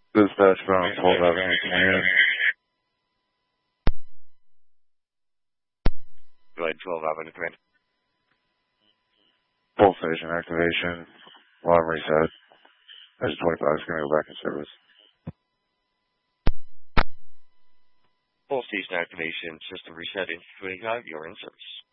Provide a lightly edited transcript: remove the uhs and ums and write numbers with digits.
Dispatch from 12 Avenue, command. Go ahead, 12 Avenue, command. Full station activation. Alarm reset. Engine 25 is going to go back in service. Full station activation, system reset, engine 25, you're in service.